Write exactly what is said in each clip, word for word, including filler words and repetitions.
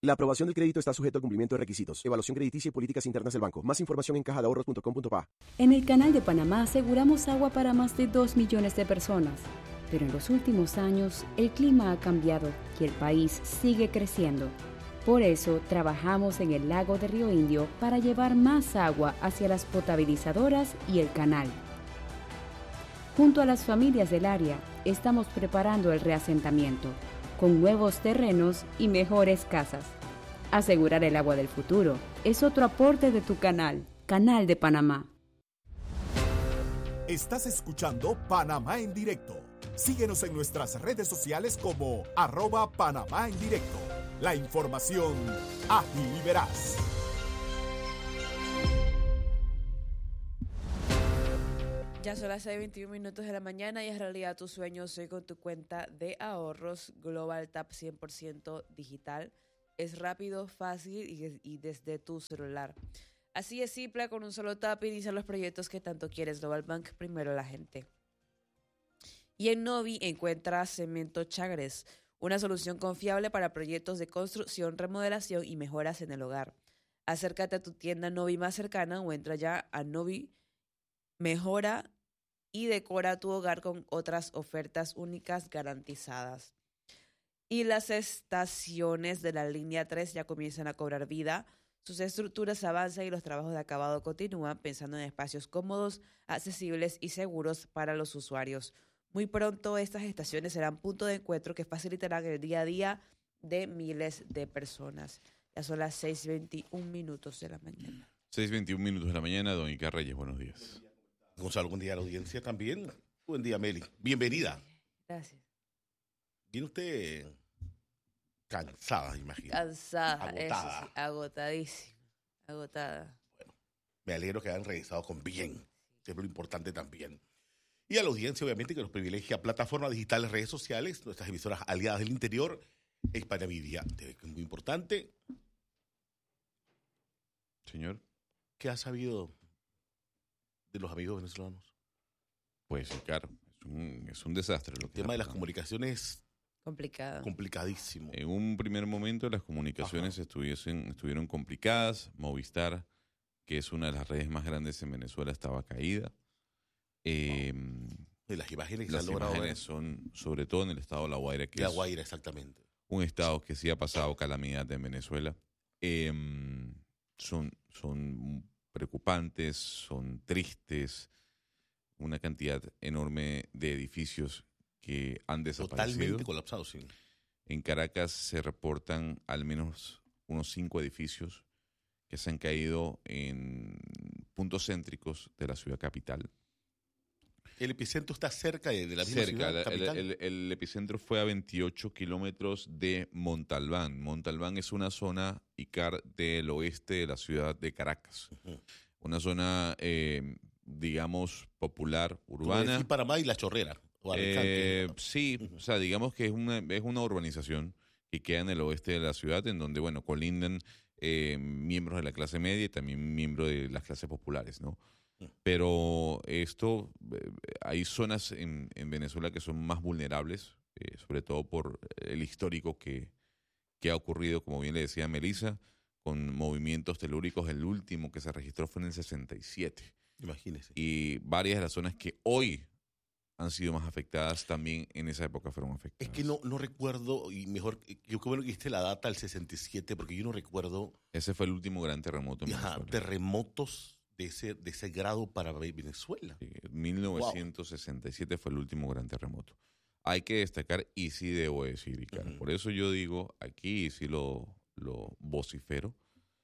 La aprobación del crédito está sujeto al cumplimiento de requisitos, evaluación crediticia y políticas internas del banco. Más información en caja de ahorros punto com punto pa. En el Canal de Panamá aseguramos agua para más de dos millones de personas. Pero en los últimos años, el clima ha cambiado y el país sigue creciendo. Por eso, trabajamos en el lago de Río Indio para llevar más agua hacia las potabilizadoras y el canal. Junto a las familias del área, estamos preparando el reasentamiento, con nuevos terrenos y mejores casas. Asegurar el agua del futuro es otro aporte de tu canal, Canal de Panamá. Estás escuchando Panamá en Directo. Síguenos en nuestras redes sociales como arroba Panamá en Directo. La información ágil y veraz. Ya son las seis y veintiuno minutos de la mañana y es realidad tu sueño hoy con tu cuenta de ahorros Global Tap cien por ciento digital. Es rápido, fácil y, y desde tu celular. Así es simple, con un solo tap inicia los proyectos que tanto quieres. Global Bank, primero la gente. Y en Novi encuentras Cemento Chagres, una solución confiable para proyectos de construcción, remodelación y mejoras en el hogar. Acércate a tu tienda Novi más cercana o entra ya a Novi, mejora y decora tu hogar con otras ofertas únicas garantizadas. Y las estaciones de la línea tres ya comienzan a cobrar vida. Sus estructuras avanzan y los trabajos de acabado continúan, pensando en espacios cómodos, accesibles y seguros para los usuarios. Muy pronto estas estaciones serán punto de encuentro que facilitarán el día a día de miles de personas. Ya son las seis y veintiún minutos de la mañana. seis y veintiún minutos de la mañana, Doña Reyes, buenos días. Gonzalo, buen día a la audiencia también. Buen día, Meli. Bienvenida. Gracias. Viene usted cansada, imagino. Cansada, agotada. Eso sí, agotadísima, agotada. Bueno, me alegro que hayan regresado con bien, que es lo importante también. Y a la audiencia, obviamente, que nos privilegia plataformas digitales, redes sociales, nuestras emisoras aliadas del interior, Hispanomedia T V, que es muy importante. Señor. ¿Qué ha sabido de los amigos venezolanos? Pues sí, claro, es un, es un desastre. Lo que El tema de las pasando. comunicaciones Complicado. complicadísimo. En un primer momento las comunicaciones estuviesen, estuvieron complicadas. Movistar, que es una de las redes más grandes en Venezuela, estaba caída. Eh, de las imágenes que las se han logrado imágenes ver. son, sobre todo en el estado de La Guaira, que De La es Guaira, exactamente. un estado que sí ha pasado calamidad en Venezuela. Eh, son, son preocupantes, son tristes, una cantidad enorme de edificios que han desaparecido. Totalmente colapsados, sí. En Caracas se reportan al menos unos cinco edificios que se han caído en puntos céntricos de la ciudad capital. El epicentro está cerca de, de la misma Cerca, ciudad la- el, capital. el- el epicentro fue a veintiocho kilómetros de Montalbán. Montalbán es una zona ICAR del oeste de la ciudad de Caracas. Ujú. Una zona, eh, digamos, popular, Como urbana. decir Panamá y La Chorrera. O Alicante, Eh, ¿no? sí, Ujú. o sea, digamos que es una, es una urbanización que queda en el oeste de la ciudad, en donde, bueno, colindan eh, miembros de la clase media y también miembros de las clases populares, ¿no? Pero esto, eh, hay zonas en, en Venezuela que son más vulnerables, eh, sobre todo por el histórico que, que ha ocurrido, como bien le decía Melissa, con movimientos telúricos. El último que se registró fue en el sesenta y siete. Imagínese. Y varias de las zonas que hoy han sido más afectadas también en esa época fueron Es afectadas. que no, no recuerdo, y mejor, yo qué bueno que diste la data del sesenta y siete, porque yo no recuerdo Ese fue el último gran terremoto en ajá, Venezuela. terremotos de ese, de ese grado para Venezuela. Sí, mil novecientos sesenta y siete fue el último gran terremoto. Hay que destacar, y sí debo decir, y claro, Ujú. por eso yo digo aquí, y sí lo, lo vocifero,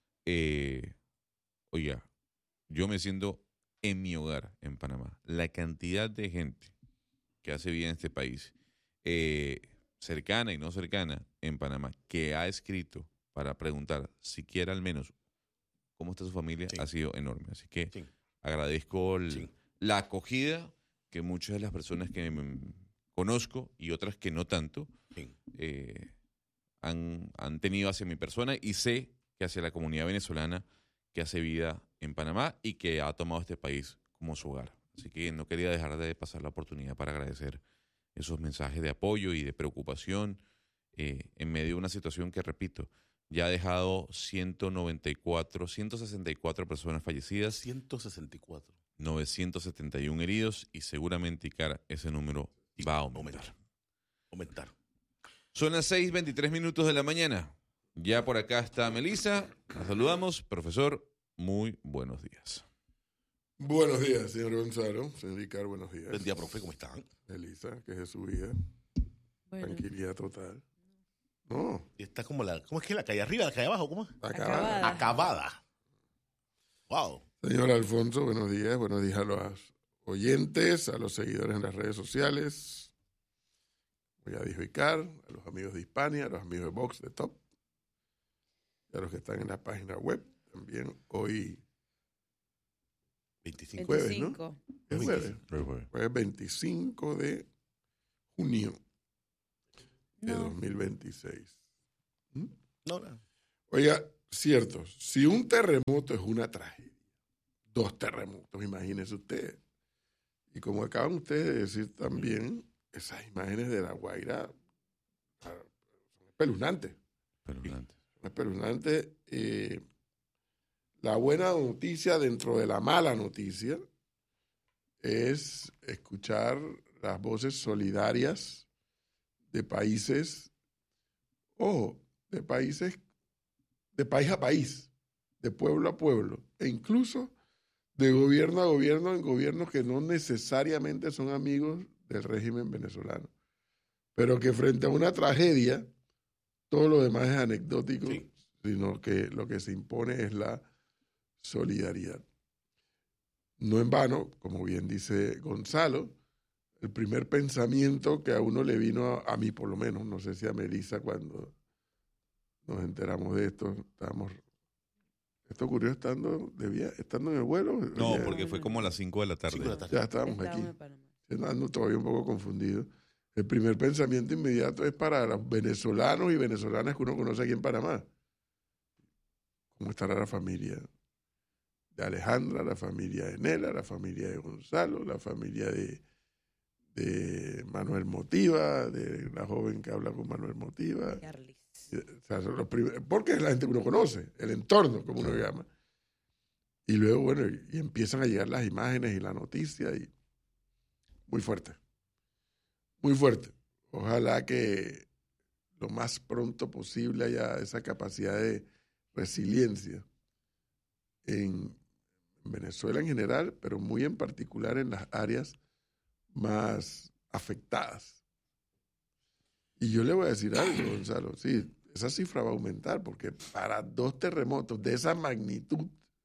eh, oiga, yo me siento en mi hogar, en Panamá. La cantidad de gente que hace vida en este país, eh, cercana y no cercana, en Panamá, que ha escrito para preguntar siquiera al menos cómo está su familia, Sí. ha sido enorme. Así que Sí. agradezco el- Sí. la acogida que muchas de las personas que mm, conozco y otras que no tanto Sí. eh, han, han tenido hacia mi persona, y sé que hacia la comunidad venezolana que hace vida en Panamá y que ha tomado este país como su hogar. Así que no quería dejar de pasar la oportunidad para agradecer esos mensajes de apoyo y de preocupación eh, en medio de una situación que, repito, ya ha dejado ciento noventa y cuatro, ciento sesenta y cuatro personas fallecidas, ciento sesenta y cuatro. novecientos setenta y uno heridos y seguramente, Icar, ese número va a aumentar. Aumentar. Son las seis veintitrés minutos de la mañana. Ya por acá está Melissa. La saludamos. Profesor, muy buenos días. Buenos días, señor Gonzalo. Señor Ricardo, buenos días. Buen día, profe, ¿cómo están? Melissa, que es de su vida. Bueno, Tranquilidad total. No, Y está como la. ¿Cómo es que la calle arriba, la calle abajo? ¿Cómo es? acabada. Acabada. Acabada. Wow. Señor Alfonso, buenos días. Buenos días a los oyentes, a los seguidores en las redes sociales. Como ya dijo Icar, a los amigos de Hispania, a los amigos de Vox, de Top, y a los que están en la página web. También hoy, veinticinco. jueves, ¿no? veinticinco. es jueves, jueves veinticinco de junio de No. dos mil veintiséis. ¿Mm? No, no. Oiga, cierto, si un terremoto es una tragedia, dos terremotos, imagínense ustedes. Y como acaban ustedes de decir también, esas imágenes de La Guaira ah, son espeluznantes. Espeluznante. Son espeluznantes. Eh, la buena noticia dentro de la mala noticia es escuchar las voces solidarias de países, ojo, de países, de país a país, de pueblo a pueblo, e incluso de gobierno a gobierno, en gobiernos que no necesariamente son amigos del régimen venezolano, pero que frente a una tragedia, todo lo demás es anecdótico, Sí. sino que lo que se impone es la solidaridad. No en vano, como bien dice Gonzalo, el primer pensamiento que a uno le vino, a, a mí por lo menos, no sé si a Melissa cuando nos enteramos de esto, estábamos, esto ocurrió estando, debía, estando en el vuelo. No, ya, porque fue como a las cinco de la tarde. Cinco de la tarde. ya estábamos Estábamos aquí, en Panamá. ando todavía un poco confundido. El primer pensamiento inmediato es para los venezolanos y venezolanas que uno conoce aquí en Panamá. ¿Cómo estará la familia de Alejandra, la familia de Nela, la familia de Gonzalo, la familia de, de Manuel Motiva, de la joven que habla con Manuel Motiva? Carlis. O sea, son los primer- porque es la gente que uno conoce, el entorno, como uno llama. Y luego, bueno, y, y empiezan a llegar las imágenes y la noticia, y muy fuerte, muy fuerte. Ojalá que lo más pronto posible haya esa capacidad de resiliencia en Venezuela en general, pero muy en particular en las áreas más afectadas. Y yo le voy a decir algo, Gonzalo, sí, esa cifra va a aumentar, porque para dos terremotos de esa magnitud,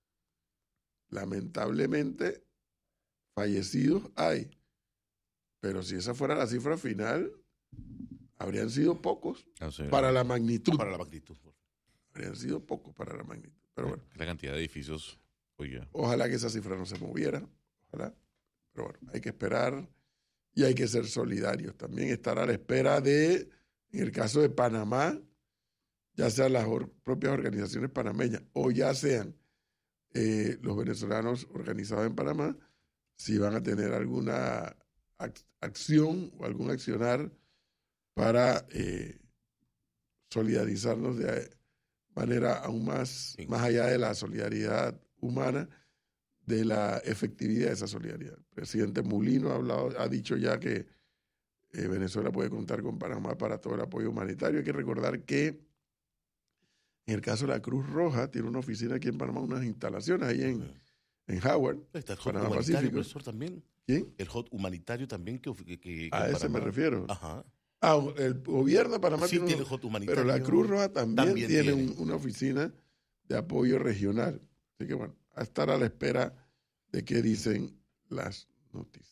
lamentablemente, fallecidos hay. Pero si esa fuera la cifra final, habrían sido pocos O sea, para la magnitud. Para la magnitud. Habrían sido pocos para la magnitud. Pero bueno, la cantidad de edificios, oiga. ojalá que esa cifra no se moviera. Ojalá. Pero bueno, hay que esperar y hay que ser solidarios. También estar a la espera de, en el caso de Panamá, ya sean las or- propias organizaciones panameñas o ya sean eh, los venezolanos organizados en Panamá, si van a tener alguna ac- acción o algún accionar para eh, solidarizarnos de manera aún más, Sí. más allá de la solidaridad humana, de la efectividad de esa solidaridad. El presidente Mulino ha, hablado, ha dicho ya que eh, Venezuela puede contar con Panamá para todo el apoyo humanitario. Hay que recordar que en el caso de la Cruz Roja, tiene una oficina aquí en Panamá, unas instalaciones ahí en, en Howard. Está el hot Panamá humanitario, Pacífico. profesor, también. ¿Quién? El hot humanitario también que... que, que A que ese me Panamá- refiero. Ajá. Ah, el gobierno de Panamá Sí, tiene, tiene un- hot humanitario. pero la Cruz Roja también, También tiene, tiene. un- una oficina de apoyo regional. Así que bueno, a estar a la espera de qué dicen las noticias.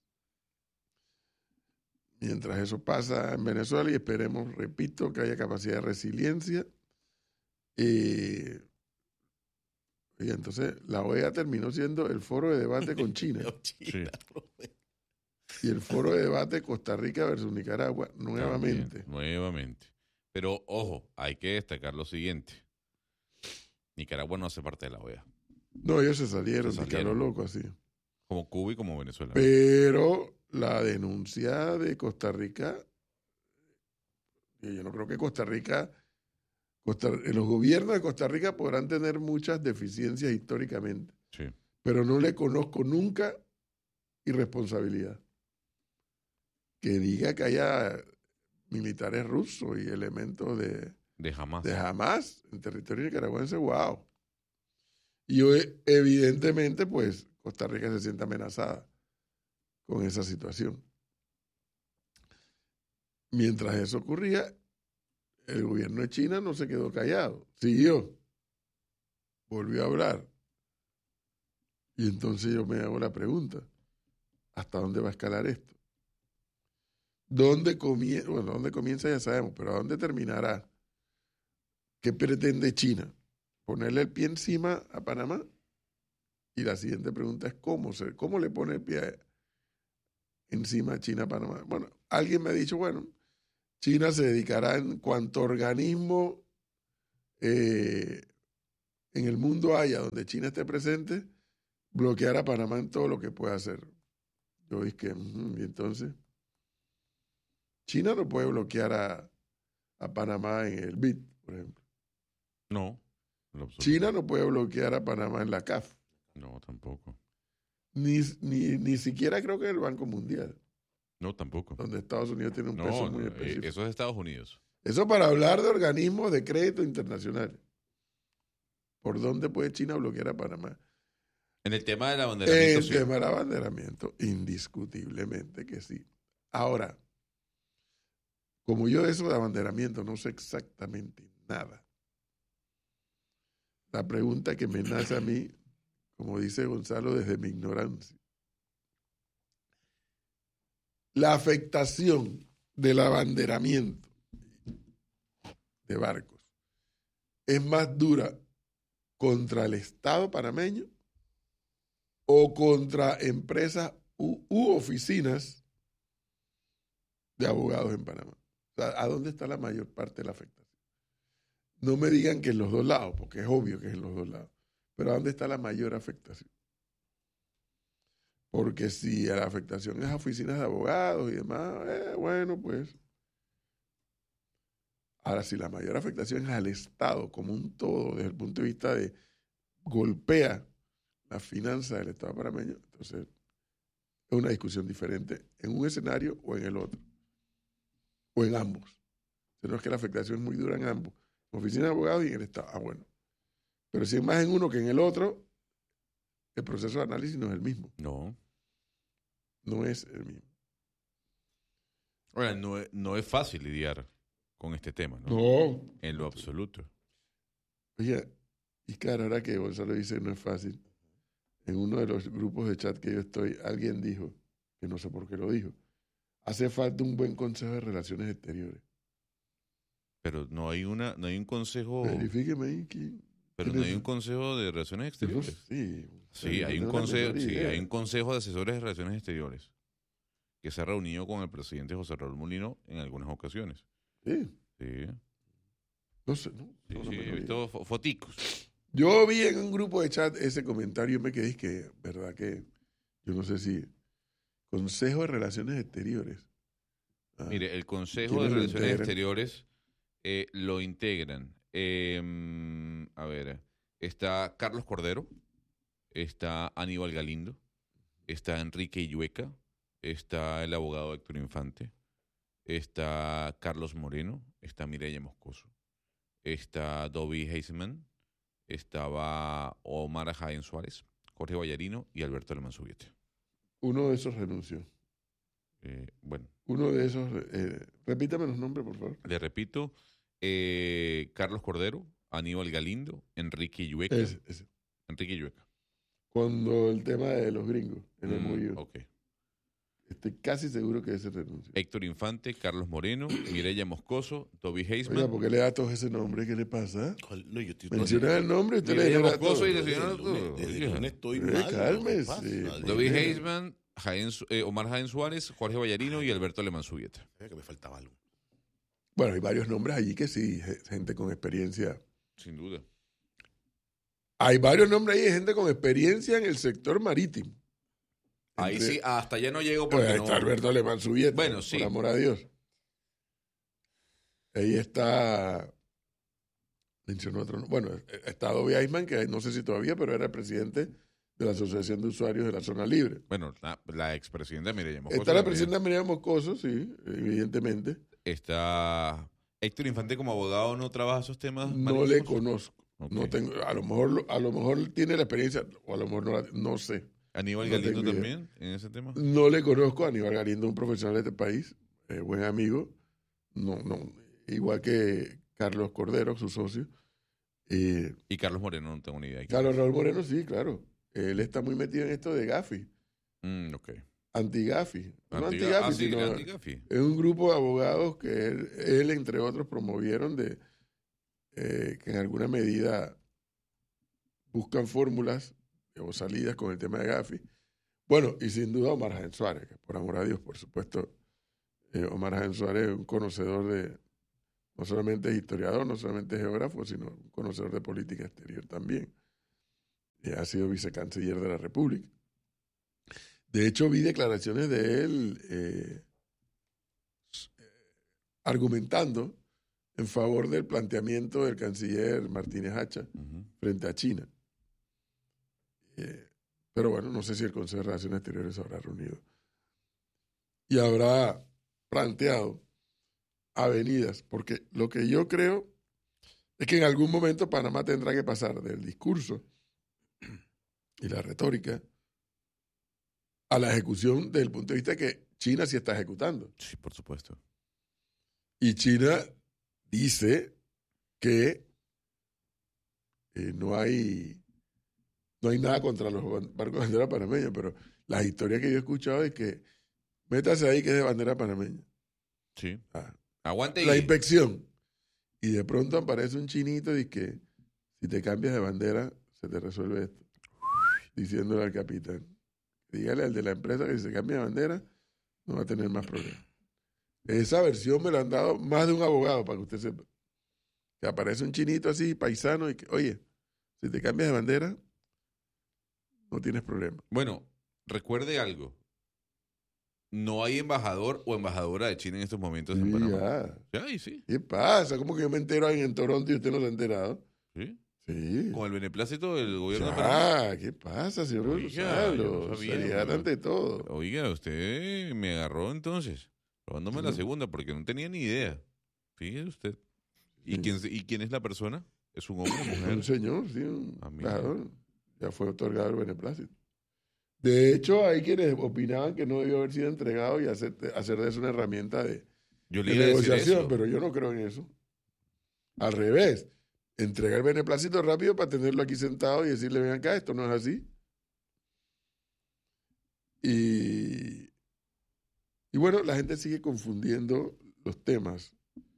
Mientras eso pasa en Venezuela y esperemos, repito, que haya capacidad de resiliencia. Eh, y entonces la O E A terminó siendo el foro de debate con China China, profe. y el foro de debate Costa Rica versus Nicaragua nuevamente. También, nuevamente. Pero, ojo, hay que destacar lo siguiente. Nicaragua no hace parte de la O E A. No, ellos se salieron, Se se salieron. loco así. Como Cuba y como Venezuela. Pero la denuncia de Costa Rica, yo no creo que Costa Rica Costa, los gobiernos de Costa Rica podrán tener muchas deficiencias históricamente, Sí. pero no le conozco nunca irresponsabilidad. Que diga que haya militares rusos y elementos de, De jamás. de Hamas en territorio nicaragüense, wow. Y hoy, evidentemente, pues, Costa Rica se siente amenazada con esa situación. Mientras eso ocurría, el gobierno de China no se quedó callado, siguió, volvió a hablar. Y entonces yo me hago la pregunta, ¿hasta dónde va a escalar esto? ¿Dónde comienza? Bueno, ¿dónde comienza ya sabemos, pero ¿a dónde terminará? ¿Qué pretende China? ¿Ponerle el pie encima a Panamá? Y la siguiente pregunta es ¿cómo, se, cómo le pone el pie encima a China a Panamá? Bueno, alguien me ha dicho, bueno, China se dedicará en cuanto organismo eh, en el mundo haya donde China esté presente, bloquear a Panamá en todo lo que pueda hacer. Yo dije que, y entonces, China no puede bloquear a, a Panamá en el B I D, por ejemplo. No. en lo absoluto. China no puede bloquear a Panamá en la C A F. No, tampoco. Ni, ni, ni siquiera creo que en el Banco Mundial, No, tampoco. donde Estados Unidos tiene un No, peso muy no, específico. eh, eso es Estados Unidos. Eso para hablar de organismos de crédito internacionales. ¿Por dónde puede China bloquear a Panamá? En el tema del abanderamiento, En sí. tema del abanderamiento, indiscutiblemente que sí. Ahora, como yo de eso de abanderamiento no sé exactamente nada, la pregunta que me nace a mí, como dice Gonzalo, desde mi ignorancia, la afectación del abanderamiento de barcos es más dura contra el Estado panameño o contra empresas u, u oficinas de abogados en Panamá. O sea, ¿a dónde está la mayor parte de la afectación? No me digan que en los dos lados, porque es obvio que es en los dos lados, pero ¿a dónde está la mayor afectación? Porque si la afectación es a oficinas de abogados y demás, eh, bueno, pues. Ahora, si la mayor afectación es al Estado como un todo, desde el punto de vista de golpea la finanza del Estado panameño, entonces es una discusión diferente en un escenario o en el otro, o en ambos. Si no es que la afectación es muy dura en ambos, en oficina de abogados y en el Estado. Ah, bueno. Pero si es más en uno que en el otro, el proceso de análisis no es el mismo. No. No es el mismo. Ahora, no, es- no es fácil lidiar con este tema, ¿no? No. En lo absoluto. Oye, y claro, ahora que Gonzalo dice no es fácil, en uno de los grupos de chat que yo estoy, alguien dijo, que no sé por qué lo dijo, hace falta un buen consejo de relaciones exteriores. Pero no hay una, no hay un consejo, Verifíqueme ahí quién. pero ¿quién no es? hay un consejo de relaciones Yo no- exteriores. Sí, Sí, no hay un tengo la consejo, menor sí, idea. hay un consejo de asesores de relaciones exteriores que se ha reunido con el presidente José Raúl Molino en algunas ocasiones. Sí, Sí, no sé, no, sí, no, sí, no, he no, visto fo- foticos. Yo vi en un grupo de chat ese comentario y me quedé que, verdad que, yo no sé si, consejo de relaciones exteriores. Ah, Mire, el Consejo ¿quiénes de lo Relaciones integran? Exteriores eh, lo integran. eh, a ver, está Carlos Cordero, está Aníbal Galindo, está Enrique Illueca, está el abogado Héctor Infante, está Carlos Moreno, está Mireya Moscoso, está Dobby Heisman, estaba Omar Jaén Suárez, Jorge Vallarino y Alberto Alemán Subiete. Uno de esos renunció. Eh, bueno, Uno de esos, eh, repítame los nombres, por favor. le repito, eh, Carlos Cordero, Aníbal Galindo, Enrique Illueca. Ese, ese. Enrique Illueca. Cuando el tema de los gringos, el Mm, M O U, ok. estoy casi seguro que ese renunció. Héctor Infante, Carlos Moreno, Mireya Moscoso, Toby Oiga, Heisman. ¿por qué le da a todos ese nombre? ¿Qué le pasa? No, yo estoy Menciona el nombre y usted le Mireya genera Moscoso todo. y la Desde señora el lunes- desde el Oiga. lunes estoy Eh, mal. cálmese, ¿qué pasa? pues. Toby Bien. Heisman, Jaén Su- eh, Omar Jaén Suárez, Jorge Vallarino y Alberto Alemán Subieta. Sabía que me faltaba algo. Bueno, hay varios nombres allí que sí, ge- gente con experiencia. Sin duda. Hay varios nombres ahí de gente con experiencia en el sector marítimo. Ahí Entre- sí, hasta allá no llego Pues porque ahí no. está Alberto Alemán Subieta. Bueno, sí. Por amor a Dios. Ahí está mencionó otro. Bueno, está Adobe Eichmann, que no sé si todavía, pero era el presidente de la Asociación de Usuarios de la Zona Libre. Bueno, la, la expresidenta Mireya Moscoso. Está la también. presidenta Mireya Moscoso, sí, evidentemente. Está Héctor Infante como abogado, ¿no trabaja esos temas? No marítimos? le conozco. Okay. No tengo, a lo mejor, a lo mejor tiene la experiencia, o a lo mejor no, la, no sé. Aníbal No Galindo tengo idea. también en ese tema. No le conozco a Aníbal Galindo, un profesional de este país, eh, buen amigo. No, no, igual que Carlos Cordero, su socio. Eh, Y Carlos Moreno, no tengo ni idea. Carlos Raúl Moreno, sí, claro. Él está muy metido en esto de Gafi, Mm, ok. anti-Gafi. No Anti- anti-Gafi, ah, sí, sino anti-Gafi. es un grupo de abogados que él, él, entre otros, promovieron de eh, que en alguna medida buscan fórmulas o salidas con el tema de Gafi. Bueno, y sin duda Omar Jaén Suárez, que por amor a Dios, por supuesto, eh, Omar Jaén Suárez es un conocedor de, no solamente es historiador, no solamente es geógrafo, sino un conocedor de política exterior también. Eh, ha sido vicecanciller de la República. De hecho, vi declaraciones de él eh, argumentando en favor del planteamiento del canciller Martínez Hacha Uh-huh. frente a China. Eh, pero bueno, no sé si el Consejo de Relaciones Exteriores se habrá reunido y habrá planteado avenidas, porque lo que yo creo es que en algún momento Panamá tendrá que pasar del discurso y la retórica a la ejecución desde el punto de vista que China sí está ejecutando. Sí, por supuesto. Y China dice que eh, no hay no hay nada contra los barcos de bandera panameña, pero las historias que yo he escuchado es que métase ahí que es de bandera panameña. Sí. Ah, Aguante la y... inspección. Y de pronto aparece un chinito y que si te cambias de bandera se te resuelve esto. Diciéndole al capitán. Dígale al de la empresa que si se cambia de bandera no va a tener más problemas. Esa versión me la han dado más de un abogado, para que usted sepa. Que aparece un chinito así, paisano, y que, oye, si te cambias de bandera, no tienes problema. Bueno, recuerde algo. No hay embajador o embajadora de China en estos momentos en Sí, Panamá. ya. Ya, y sí. ¿Qué pasa? ¿Cómo que yo me entero ahí en Toronto y usted no se ha enterado? Sí. Sí. Con el beneplácito del gobierno de Panamá. Ya, ¿qué pasa, señor Oiga, yo Gonzalo? no sabía, Seriedad ¿no? ante todo. Oiga, usted me agarró entonces, robándome la Sí. segunda porque no tenía ni idea. Fíjese usted. ¿Y, Sí. quién, ¿Y quién es la persona? ¿Es un hombre o Un mujer? señor, sí, un Ah, mira. embajador. Ya fue otorgado el beneplácito. De hecho, hay quienes opinaban que no debió haber sido entregado y hacer, hacer de eso una herramienta de, Yo le de iba a decir negociación, eso. pero yo no creo en eso. Al revés, entregar el beneplácito rápido para tenerlo aquí sentado y decirle, ven acá, esto no es así. Y, y bueno, la gente sigue confundiendo los temas.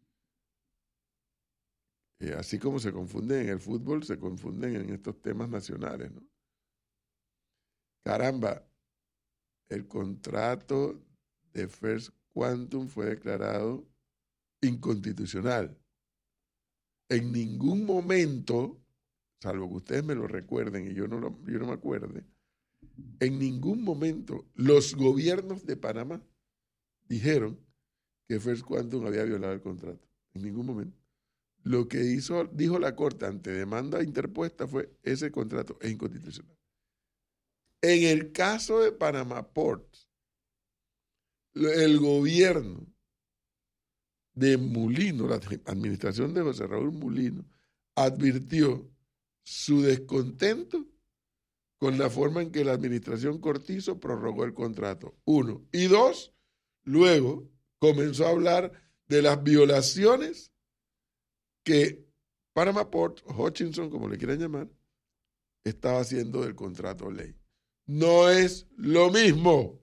Eh, así como se confunden en el fútbol, se confunden en estos temas nacionales, ¿no? Caramba, el contrato de First Quantum fue declarado inconstitucional. En ningún momento, salvo que ustedes me lo recuerden y yo no, lo, yo no me acuerde, en ningún momento los gobiernos de Panamá dijeron que First Quantum había violado el contrato. En ningún momento. Lo que hizo, dijo la Corte ante demanda interpuesta fue ese contrato es inconstitucional. En el caso de Panama Ports, el gobierno de Mulino, la administración de José Raúl Mulino, advirtió su descontento con la forma en que la administración Cortizo prorrogó el contrato. Uno. Y dos, luego comenzó a hablar de las violaciones que Panama Ports, Hutchinson, como le quieran llamar, estaba haciendo del contrato ley. No es lo mismo.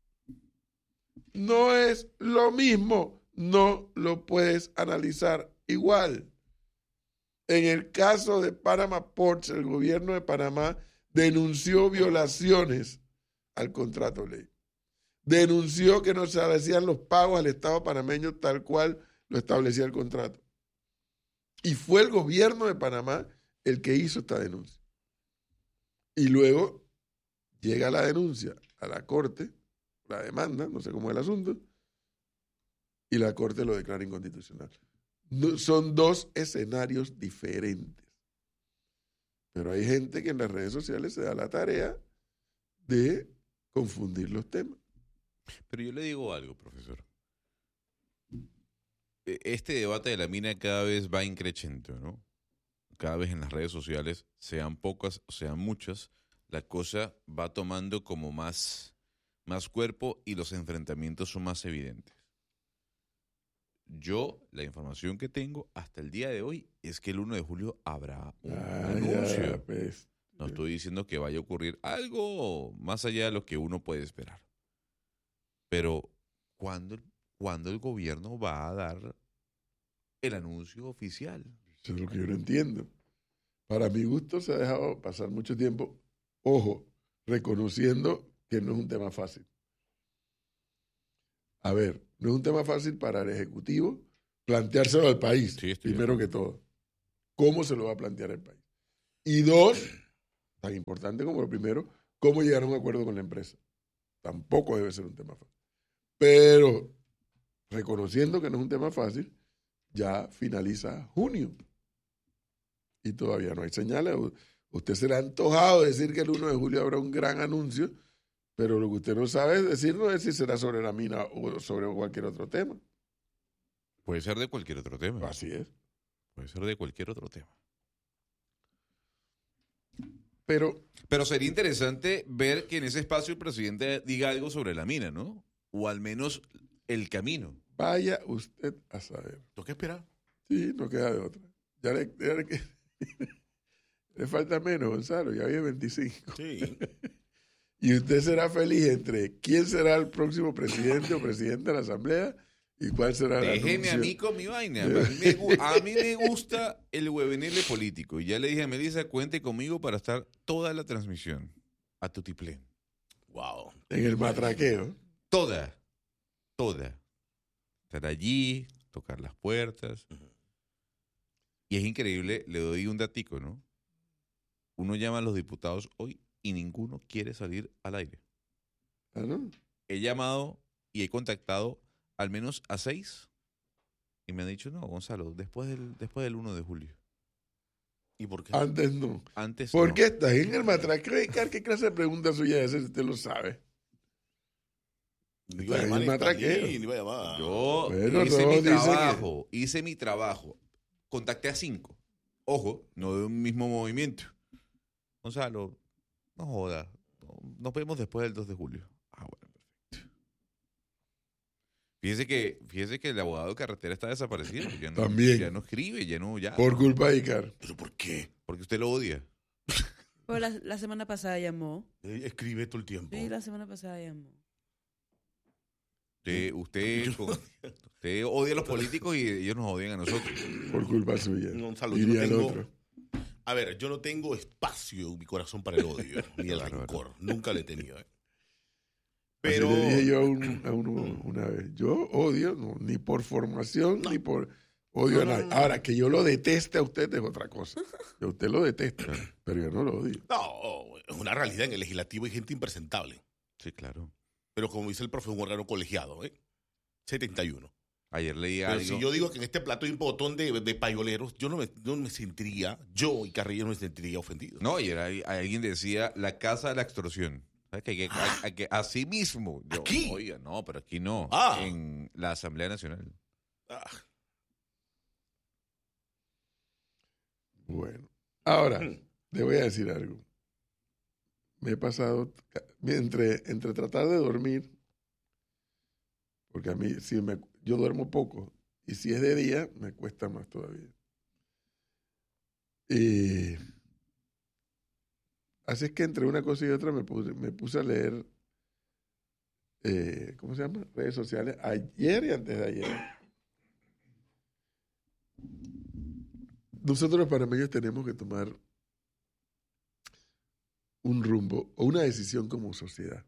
No es lo mismo. No lo puedes analizar igual. En el caso de Panama Ports, el gobierno de Panamá denunció violaciones al contrato ley. Denunció que no se hacían los pagos al Estado panameño tal cual lo establecía el contrato. Y fue el gobierno de Panamá el que hizo esta denuncia. Y luego llega la denuncia a la Corte, la demanda, no sé cómo es el asunto, y la Corte lo declara inconstitucional. No, son dos escenarios diferentes. Pero hay gente que en las redes sociales se da la tarea de confundir los temas. Pero yo le digo algo, profesor. Este debate de la mina cada vez va increciendo, ¿no? Cada vez en las redes sociales, sean pocas o sean muchas, la cosa va tomando como más, más cuerpo y los enfrentamientos son más evidentes. Yo, la información que tengo hasta el día de hoy es que el uno de julio habrá un Ah, anuncio. ya, pues. No estoy diciendo que vaya a ocurrir algo más allá de lo que uno puede esperar. Pero, ¿cuándo, ¿cuándo el gobierno va a dar el anuncio oficial? Eso es lo que yo no entiendo. Para mi gusto se ha dejado pasar mucho tiempo, ojo, reconociendo que no es un tema fácil. A ver, no es un tema fácil para el Ejecutivo planteárselo al país, Sí, estoy de primero acuerdo. que todo. ¿Cómo se lo va a plantear el país? Y dos, tan importante como lo primero, ¿cómo llegar a un acuerdo con la empresa? Tampoco debe ser un tema fácil. Pero, reconociendo que no es un tema fácil, ya finaliza junio. Y todavía no hay señales. Usted se le ha antojado decir que el uno de julio habrá un gran anuncio, pero lo que usted no sabe es decir, no es si será sobre la mina o sobre cualquier otro tema. Puede ser de cualquier otro tema. Así es. Puede ser de cualquier otro tema. Pero Pero sería interesante ver que en ese espacio el presidente diga algo sobre la mina, ¿no? O al menos el camino. vaya usted a saber. ¿Tengo que esperar? Sí, no queda de otra. Ya le, ya le, le falta menos, Gonzalo, ya había veinticinco. Sí. Y usted será feliz entre quién será el próximo presidente o presidenta de la Asamblea y cuál será el Déjeme anuncio. a mí con mi vaina. A mí, me, gu- a mí me gusta el huevenele político. Y ya le dije a Melissa, cuente conmigo para estar toda la transmisión. A tutiplén. Wow. En el matraqueo. Toda. Toda. Estar allí, tocar las puertas. Y es increíble, le doy un datico, ¿no? Uno llama a los diputados hoy y ninguno quiere salir al aire. ¿Ah, no? He llamado y he contactado al menos a seis y me han dicho, no, Gonzalo, después del, después del uno de julio. ¿Y por qué? Antes no. Antes ¿Por no. qué estás en el matraqueo? ¿Qué clase de pregunta suya es esa si usted lo sabe? Ni iba a Está en llamar el a matraqueo. Stanley, ni iba a llamar. Yo Bueno, hice no, mi dice trabajo, hice mi trabajo. Contacté a cinco. Ojo, no de un mismo movimiento. Gonzalo, no joda. Nos vemos después del dos de julio. Ah, bueno, perfecto. Fíjese que, fíjese que el abogado de carretera está desaparecido. Ya no, También. ya no escribe, ya no, ya. Por culpa de Icar. ¿Pero por qué? Porque usted lo odia. Pero la, la semana pasada llamó. Eh, Escribe todo el tiempo. Sí, la semana pasada llamó. Usted, usted, con- usted odia a los políticos y ellos nos odian a nosotros. Por culpa suya. Gonzalo, yo no Diría el tengo- otro. A ver, yo no tengo espacio en mi corazón para el odio ni el Claro, rencor. Nunca lo he tenido. ¿eh? Así Pero le dije yo a, un- a uno una vez. Yo odio, no, ni por formación, ni por odio No, a no, nadie. no. Ahora, que yo lo deteste a usted es otra cosa. Que usted lo detesta, pero yo no lo odio. no, es una realidad. En el legislativo hay gente impresentable. Sí, claro. Pero como dice el profe, un órgano colegiado, ¿eh? setenta y uno. Ayer leí Pero algo. si yo digo que en este plato hay un botón de, de payoleros, yo no me, no me sentiría, yo y Carrillo no me sentiría ofendido. No, y era, alguien decía la casa de la extorsión. ¿Sabes? Que, que, que- que así mismo. Yo, ¿Aquí? Oiga, no, pero aquí no. Ah. En la Asamblea Nacional. Ah, Bueno, ahora, Mm. le voy a decir algo. Me he pasado, entre, entre tratar de dormir, porque a mí, si me, yo duermo poco, y si es de día, me cuesta más todavía. Y así es que entre una cosa y otra me puse, me puse a leer, eh, ¿cómo se llama? Redes sociales, ayer y antes de ayer. Nosotros los panameños tenemos que tomar un rumbo o una decisión como sociedad.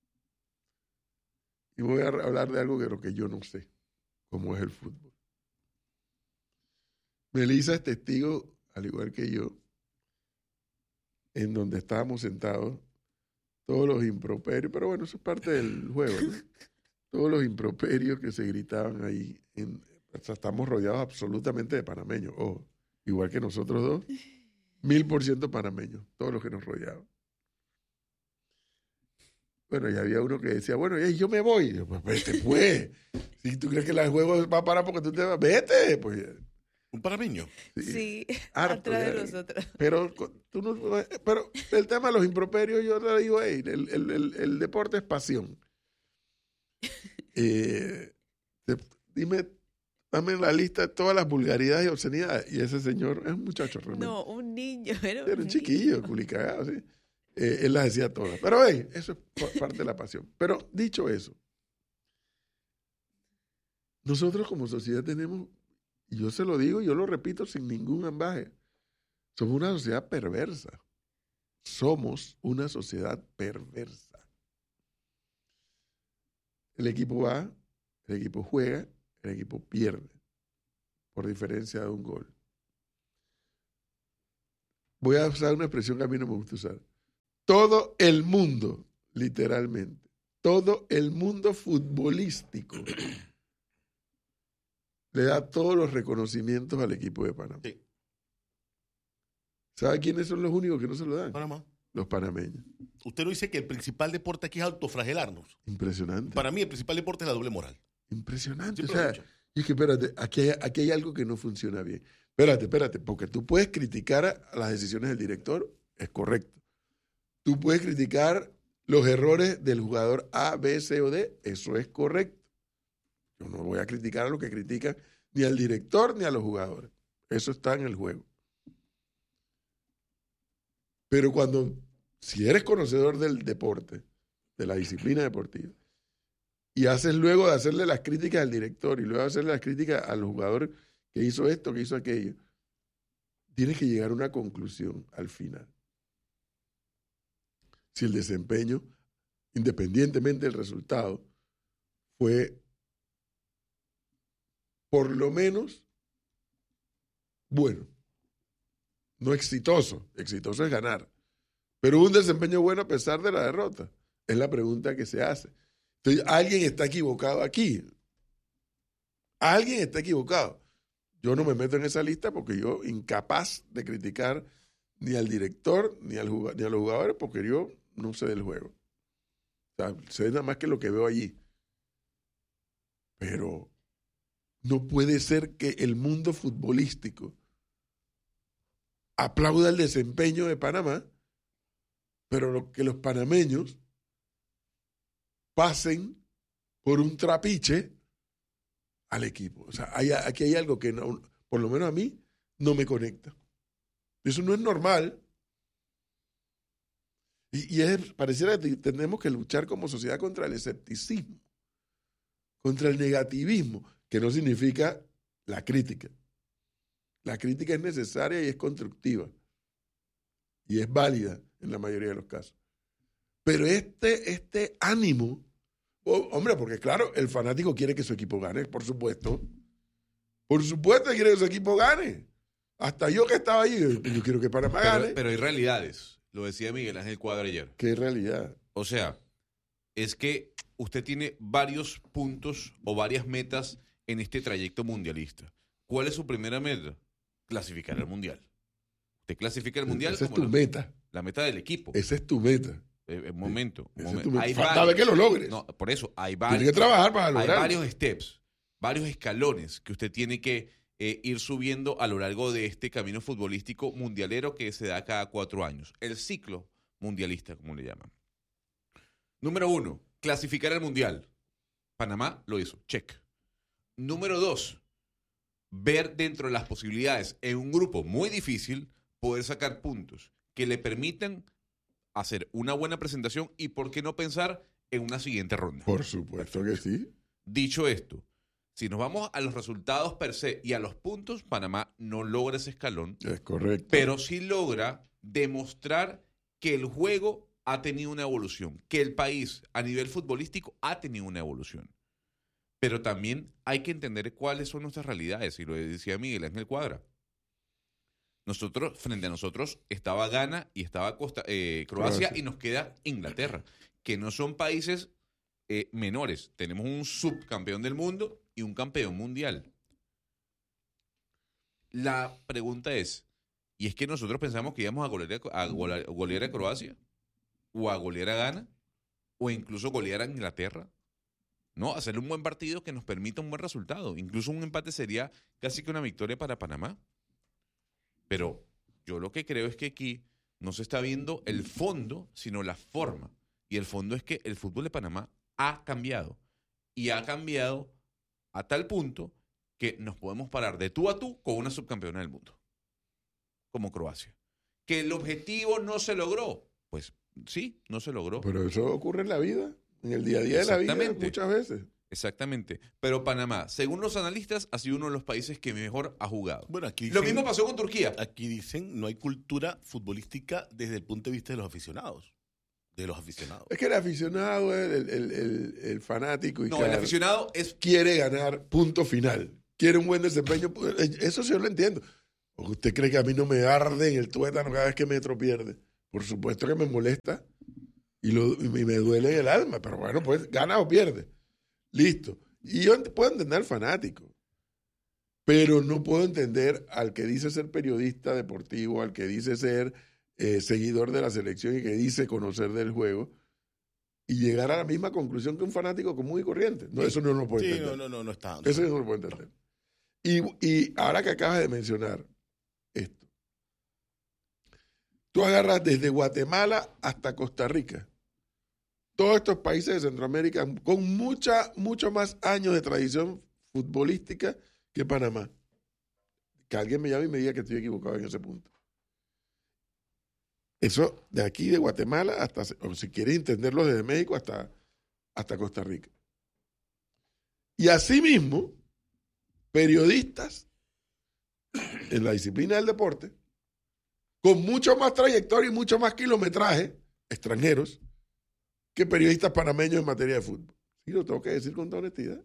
Y voy a hablar de algo de lo que yo no sé, como es el fútbol. Melissa es testigo, al igual que yo, en donde estábamos sentados, todos los improperios, pero bueno, eso es parte del juego, ¿no? Todos los improperios que se gritaban ahí en, O sea, estamos rodeados absolutamente de panameños. Ojo, igual que nosotros dos, mil por ciento panameños, todos los que nos rodeaban. Bueno, y había uno que decía, bueno, y yo me voy. Yo, pues vete, pues. Si tú crees que el juego va a parar porque tú te vas, vete, pues. ¿Un panameño? Sí, sí harto, atrás ya. de nosotros. Pero, tú no, pero el tema de los improperios, yo le digo, hey, el, el, el, el deporte es pasión. Eh, te, dime, dame la lista de todas las vulgaridades y obscenidades. Y ese señor es un muchacho realmente. No, un niño. Era un, Era un niño. chiquillo, culicagado, sí. Eh, él las decía todas. Pero hey, eso es parte de la pasión. Pero dicho eso, nosotros como sociedad tenemos, y yo se lo digo y yo lo repito sin ningún ambaje, somos una sociedad perversa. Somos una sociedad perversa. El equipo va, el equipo juega, el equipo pierde por diferencia de un gol. Voy a usar una expresión que a mí no me gusta usar. Todo el mundo, literalmente, todo el mundo futbolístico le da todos los reconocimientos al equipo de Panamá. Sí. ¿Sabe quiénes son los únicos que no se lo dan? Panamá. Los panameños. Usted no dice que el principal deporte aquí es autoflagelarnos. Impresionante. Para mí el principal deporte es la doble moral. Impresionante. Siempre O lo he sea, dicho. y es que espérate, aquí hay, aquí hay algo que no funciona bien. Espérate, espérate, porque tú puedes criticar a, a las decisiones del director, es correcto. Tú puedes criticar los errores del jugador A, B, C o D, eso es correcto. Yo no voy a criticar a lo que critican ni al director ni a los jugadores. Eso está en el juego. Pero cuando, si eres conocedor del deporte, de la disciplina deportiva, y haces luego de hacerle las críticas al director y luego de hacerle las críticas al jugador que hizo esto, que hizo aquello, tienes que llegar a una conclusión al final. Si el desempeño, independientemente del resultado, fue por lo menos bueno, no exitoso, exitoso es ganar, pero un desempeño bueno a pesar de la derrota, es la pregunta que se hace. Entonces, alguien está equivocado aquí, alguien está equivocado. Yo no me meto en esa lista porque yo incapaz de criticar ni al director ni, al jug- ni a los jugadores porque yo no sé del juego. O sea, sé nada más que lo que veo allí. Pero no puede ser que el mundo futbolístico aplauda el desempeño de Panamá, pero lo, que los panameños pasen por un trapiche al equipo. O sea, hay, aquí hay algo que no, por lo menos a mí no me conecta. Eso no es normal. Y, y es, pareciera que tenemos que luchar como sociedad contra el escepticismo, contra el negativismo, que no significa la crítica. La crítica es necesaria y es constructiva. Y es válida en la mayoría de los casos. Pero este, este ánimo, oh, hombre, porque claro, el fanático quiere que su equipo gane, por supuesto. Por supuesto que quiere que su equipo gane. Hasta yo que estaba ahí, yo quiero que Panamá gane. Pero, pero hay realidades. Lo decía Miguel Ángel Cuadra ayer. ¿Qué realidad? O sea, es que usted tiene varios puntos o varias metas en este trayecto mundialista. ¿Cuál es su primera meta? Clasificar al mundial. Usted clasifica al mundial. Esa es como tu la, meta. la meta del equipo. Esa es tu meta. Eh, un momento. Un Esa es momento. tu meta. Hay Falta varios- ver que lo logres. No, por eso, hay varios. Tienes que trabajar para Hay lograrlo. varios steps, varios escalones que usted tiene que eh, ir subiendo a lo largo de este camino futbolístico mundialero que se da cada cuatro años. El ciclo mundialista, como le llaman. Número uno, clasificar al mundial. Panamá lo hizo, check. Número dos, ver dentro de las posibilidades en un grupo muy difícil poder sacar puntos que le permitan hacer una buena presentación y por qué no pensar en una siguiente ronda. Por supuesto que sí. Dicho esto, si nos vamos a los resultados per se y a los puntos, Panamá no logra ese escalón, Es correcto. pero sí logra demostrar que el juego ha tenido una evolución, que el país a nivel futbolístico ha tenido una evolución. Pero también hay que entender cuáles son nuestras realidades, y lo decía Miguel Ángel Cuadra. Nosotros, frente a nosotros, estaba Ghana y estaba Costa, eh, Croacia, Croacia. y nos queda Inglaterra, que no son países eh, menores. Tenemos un subcampeón del mundo y un campeón mundial. la pregunta es, ¿y es que nosotros pensamos que íbamos a golear a, a, golear, golear a Croacia? ¿O a golear a Ghana? ¿O incluso golear a Inglaterra? No, hacerle un buen partido que nos permita un buen resultado. Incluso un empate sería casi que una victoria para Panamá. Pero yo lo que creo es que aquí no se está viendo el fondo, sino la forma. Y el fondo es que el fútbol de Panamá ha cambiado. Y ha cambiado a tal punto que nos podemos parar de tú a tú con una subcampeona del mundo, como Croacia. ¿Que el objetivo no se logró? Pues sí, no se logró. Pero eso ocurre en la vida, en el día a día de la vida, muchas veces. Exactamente. Pero Panamá, según los analistas, ha sido uno de los países que mejor ha jugado. Bueno, aquí Lo dicen, mismo pasó con Turquía. Aquí dicen no hay cultura futbolística desde el punto de vista de los aficionados. De los aficionados. Es que el aficionado es el, el, el, el fanático y No, cada- el aficionado es... quiere ganar, punto final. Quiere un buen desempeño. Eso sí yo lo entiendo. ¿O usted cree que a mí no me arde en el tuétano cada vez que Metro pierde? Por supuesto que me molesta y, lo, y me duele en el alma. Pero bueno, pues gana o pierde. Listo. Y yo ent- puedo entender al fanático. Pero no puedo entender al que dice ser periodista deportivo, al que dice ser eh, seguidor de la selección y que dice conocer del juego y llegar a la misma conclusión que un fanático común y corriente. No, eso no lo puedo Sí, entender. no, no, no, no está. no Eso está. no lo puedo entender. Y, y ahora que acabas de mencionar esto, tú agarras desde Guatemala hasta Costa Rica, todos estos países de Centroamérica con mucha, mucho más años de tradición futbolística que Panamá. Que alguien me llame y me diga que estoy equivocado en ese punto. Eso de aquí, de Guatemala, hasta, o si quieres entenderlo desde México hasta, hasta Costa Rica. Y asimismo, periodistas en la disciplina del deporte, con mucho más trayectoria y mucho más kilometraje, extranjeros, que periodistas panameños en materia de fútbol. Y lo tengo que decir con toda honestidad.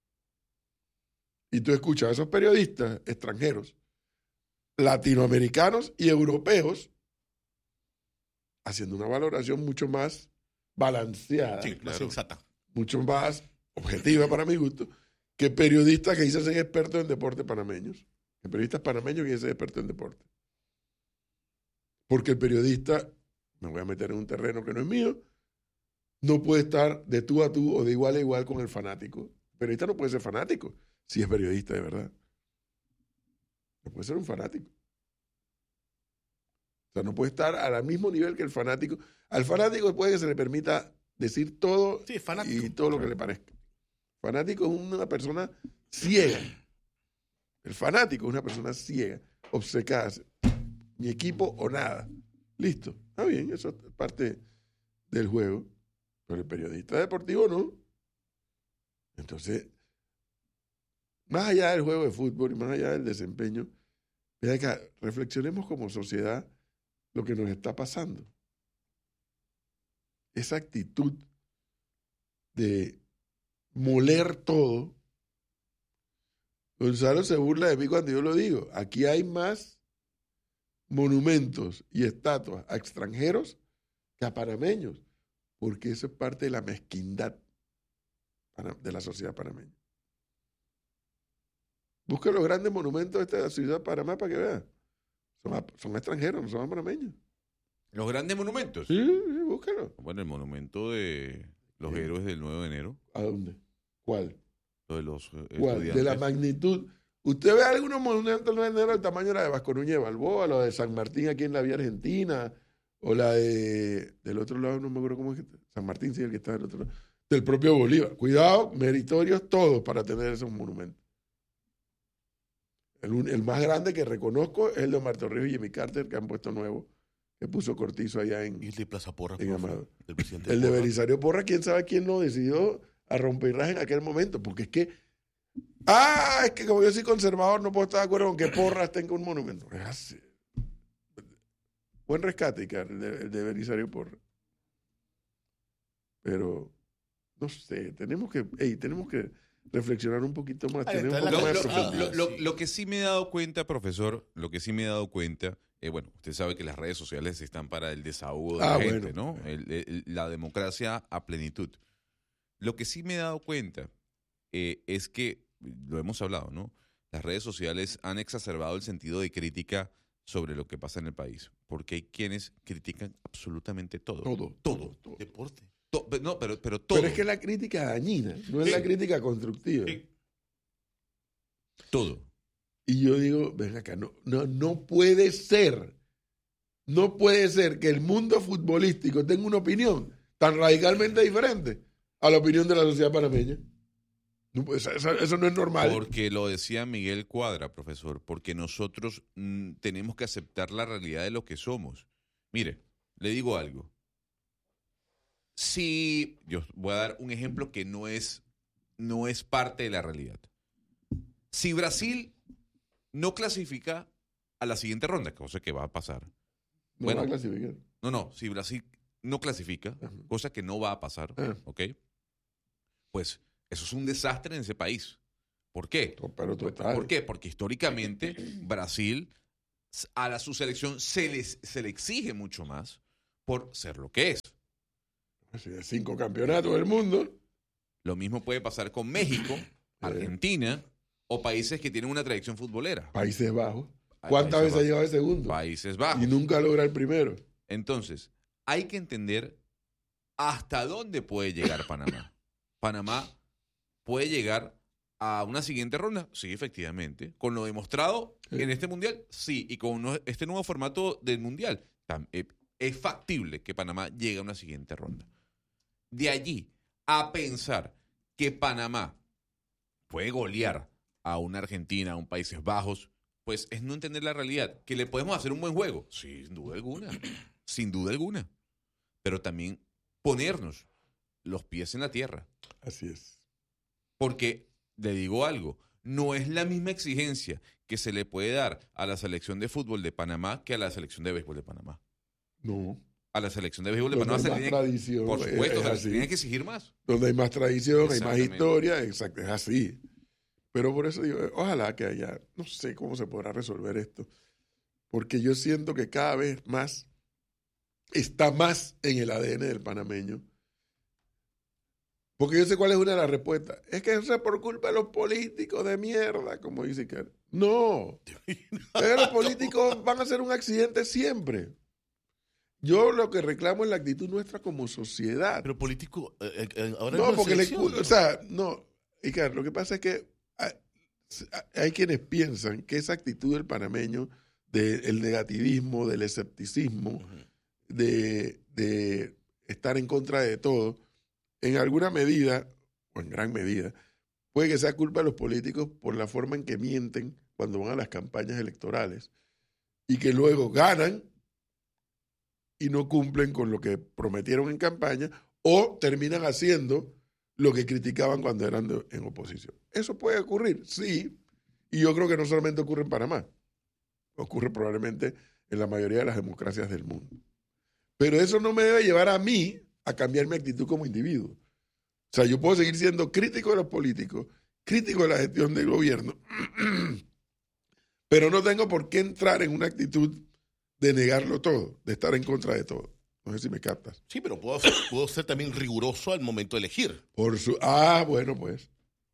Y tú escuchas a esos periodistas extranjeros, latinoamericanos y europeos, haciendo una valoración mucho más balanceada, Sí, más sensata. mucho más objetiva para mi gusto, que periodistas que dicen ser expertos en deporte panameños, que periodistas panameños que dicen ser expertos en deporte. Porque el periodista, me voy a meter en un terreno que no es mío, no puede estar de tú a tú o de igual a igual con el fanático. El periodista no puede ser fanático si es periodista de verdad. No puede ser un fanático. O sea, no puede estar al mismo nivel que el fanático. Al fanático puede que se le permita decir todo Sí, es fanático. y todo lo que le parezca. Fanático es una persona ciega. El fanático es una persona ciega, obcecada. Mi equipo o nada. Listo. Está bien, eso es parte del juego. Pero el periodista deportivo no. Entonces, más allá del juego de fútbol y más allá del desempeño, ven acá, reflexionemos como sociedad lo que nos está pasando. Esa actitud de moler todo. Gonzalo se burla de mí cuando yo lo digo. Aquí hay más monumentos y estatuas a extranjeros que a panameños, porque eso es parte de la mezquindad de la sociedad panameña. Busca los grandes monumentos de esta ciudad de Panamá para que vean. Son, son extranjeros, no son panameños. Los grandes monumentos. Sí, sí, búscalo. Bueno, el monumento de los Sí. héroes del nueve de enero. ¿A dónde? ¿Cuál? Lo de los eh, ¿Cuál? estudiantes. De la magnitud. ¿Usted ve algunos monumentos del nueve de enero del tamaño de la de Vasco Núñez de Balboa, la de San Martín aquí en la Vía Argentina, o la de del otro lado, no me acuerdo cómo es que San Martín, sí, el que está del otro lado, del propio Bolívar? Cuidado, meritorios todos para tener esos monumentos. El, un- el más grande que reconozco es el de Omar Torrijos y Jimmy Carter, que han puesto nuevo, que puso Cortizo allá en... Y el de Plaza Porras, En profe, Amado. del presidente El de Porras. Belisario Porras, quién sabe quién lo decidió a romper raja en aquel momento, porque es que, ah, es que como yo soy conservador, no puedo estar de acuerdo con que Porras tenga un monumento. Es así. Buen rescate, Icar, el de, el de Belisario Porras. Pero, no sé, tenemos que, ey, tenemos que reflexionar un poquito más, Ah, tener un está poco la Lo, más de lo- cosa- profundidad. lo- lo- sí. lo que sí me he dado cuenta, profesor, lo que sí me he dado cuenta, eh, bueno, usted sabe que las redes sociales están para el desahogo de Ah, la gente, bueno. ¿no? El- el- la democracia a plenitud. Lo que sí me he dado cuenta eh, es que, lo hemos hablado, ¿no? las redes sociales han exacerbado el sentido de crítica sobre lo que pasa en el país, porque hay quienes critican absolutamente todo. Todo, todo, todo. Deporte. To- no, pero, pero todo. Pero es que la crítica es dañina, no es Sí. la crítica constructiva. Sí. Todo. Y yo digo, ven acá, no, no, no puede ser, no puede ser que el mundo futbolístico tenga una opinión tan radicalmente diferente a la opinión de la sociedad panameña. No, pues, eso, eso no es normal. Porque lo decía Miguel Cuadra, profesor, porque nosotros mm, tenemos que aceptar la realidad de lo que somos. Mire, le digo algo. Si yo voy a dar un ejemplo que no es, no es parte de la realidad. Si Brasil no clasifica a la siguiente ronda, cosa que va a pasar. No bueno. va a clasificar. No, no, si Brasil no clasifica, Ajá. cosa que no va a pasar, Ah. ¿ok? Pues eso es un desastre en ese país. ¿Por qué? No, pero total. ¿Por qué? Porque históricamente Brasil, a la, su selección se, les, se le exige mucho más por ser lo que es. Si hay cinco campeonatos del mundo. Lo mismo puede pasar con México, Argentina o países que tienen una tradición futbolera. Países Bajos. Ay, ¿Cuántas Países veces ha Bajos. llegado el segundo? Países Bajos. Y nunca logra el primero. Entonces, hay que entender hasta dónde puede llegar Panamá. Panamá puede llegar a una siguiente ronda, sí, efectivamente. Con lo demostrado Sí. en este mundial, sí. Y con no- este nuevo formato del mundial, tam- eh, es factible que Panamá llegue a una siguiente ronda. De allí a pensar que Panamá puede golear a una Argentina, a un Países Bajos, pues es no entender la realidad. ¿Que le podemos hacer un buen juego? Sí, sin duda alguna. Sin duda alguna. Pero también ponernos los pies en la tierra. Así es. Porque, le digo algo, no es la misma exigencia que se le puede dar a la selección de fútbol de Panamá que a la selección de béisbol de Panamá. No. A la selección de béisbol de Donde Panamá hay se más le tiene, tradición. por supuesto, es se le así. tiene que exigir más. Donde hay más tradición, hay más Exactamente. historia, exacto, es así. Pero por eso digo, ojalá que haya, no sé cómo se podrá resolver esto, porque yo siento que cada vez más está más en el A D N del panameño. Porque yo sé cuál es una de las respuestas. Es que eso es por culpa de los políticos de mierda, como dice que no. Pero los políticos van a ser un accidente siempre. Yo lo que reclamo es la actitud nuestra como sociedad. Pero político, eh, eh, ahora No, es porque le, selección, ¿no? o sea, no, Icar, lo que pasa es que hay, hay quienes piensan que esa actitud del panameño, del negativismo, del escepticismo, Ujú. de, de estar en contra de todo, en alguna medida, o en gran medida, puede que sea culpa de los políticos por la forma en que mienten cuando van a las campañas electorales y que luego ganan y no cumplen con lo que prometieron en campaña o terminan haciendo lo que criticaban cuando eran de- en oposición. ¿Eso puede ocurrir? Sí. Y yo creo que no solamente ocurre en Panamá. Ocurre probablemente en la mayoría de las democracias del mundo. Pero eso no me debe llevar a mí a cambiar mi actitud como individuo. O sea, yo puedo seguir siendo crítico de los políticos, crítico de la gestión del gobierno, pero no tengo por qué entrar en una actitud de negarlo todo, de estar en contra de todo. No sé si me captas. Sí, pero puedo ser, puedo ser también riguroso al momento de elegir. Por su... Ah, bueno, pues.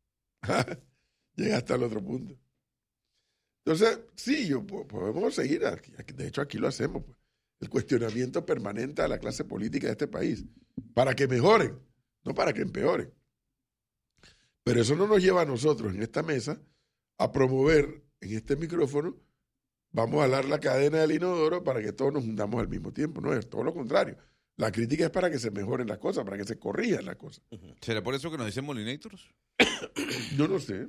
Llegaste al otro punto. Entonces, sí, yo, po- podemos seguir. Aquí, aquí- de hecho, aquí lo hacemos. Pues. El cuestionamiento permanente a la clase política de este país. Para que mejoren, no para que empeoren. Pero eso no nos lleva a nosotros en esta mesa a promover en este micrófono, vamos a alar la cadena del inodoro para que todos nos hundamos al mismo tiempo. No, es todo lo contrario. La crítica es para que se mejoren las cosas, para que se corrijan las cosas. ¿Será por eso que nos dicen Molinators? Yo no sé.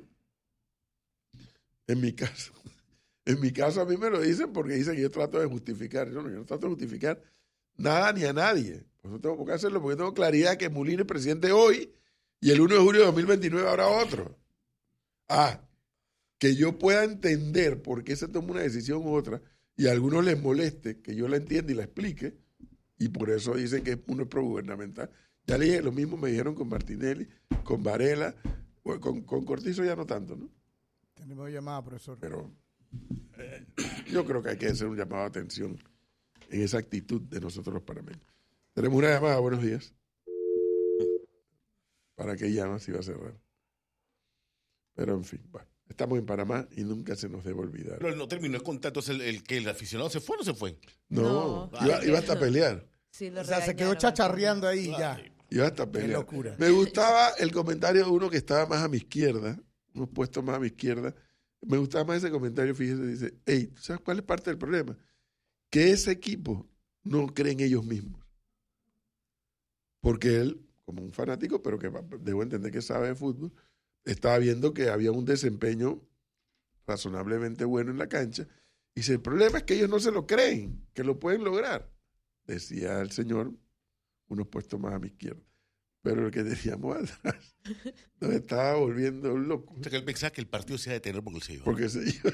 En mi caso, en mi caso a mí me lo dicen porque dicen que yo trato de justificar. Yo no, yo no trato de justificar nada ni a nadie. Pues no tengo por qué hacerlo porque tengo claridad que Mulín es presidente hoy y el primero de julio de dos mil veintinueve habrá otro. Ah, que yo pueda entender por qué se toma una decisión u otra y a algunos les moleste que yo la entienda y la explique y por eso dicen que uno es progubernamental. Ya le dije, lo mismo me dijeron con Martinelli, con Varela, bueno, con, con Cortizo ya no tanto, ¿no? Tenemos llamada, profesor. Pero eh, yo creo que hay que hacer un llamado de atención en esa actitud de nosotros los panameños. Tenemos una llamada, buenos días. ¿Para qué llama si va a cerrar? Pero en fin, bueno. Estamos en Panamá y nunca se nos debe olvidar. Pero no terminó el contacto, el, el que el aficionado se fue o no se fue. No, No. iba, iba hasta a pelear. Sí, lo O sea, se quedó regañaron. chacharreando ahí y ya. Iba hasta a pelear. locura. Me gustaba el comentario de uno que estaba más a mi izquierda, unos puestos más a mi izquierda. Me gustaba más ese comentario, fíjese, dice, hey, ¿sabes cuál es parte del problema? Que ese equipo no cree en ellos mismos. Porque él, como un fanático, pero que debo entender que sabe de fútbol, estaba viendo que había un desempeño razonablemente bueno en la cancha. Y dice, el problema es que ellos no se lo creen, que lo pueden lograr. Decía el señor, unos puestos más a mi izquierda. Pero el que teníamos atrás nos estaba volviendo loco. O sea, que él pensaba que el partido se iba a detener porque él se iba. Porque se iba.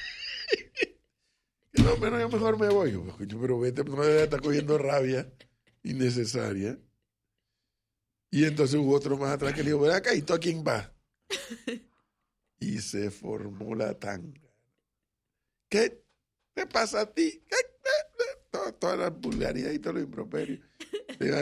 No, menos yo mejor me voy. Yo, coño, pero vete, no debe estar cogiendo rabia innecesaria. Y entonces hubo otro más atrás que le dijo, ven acá, ¿y tú a quién vas? Y se formó la tanga. ¿Qué te pasa a ti? ¿Qué? Toda, toda la vulgaridad y todo lo improperio.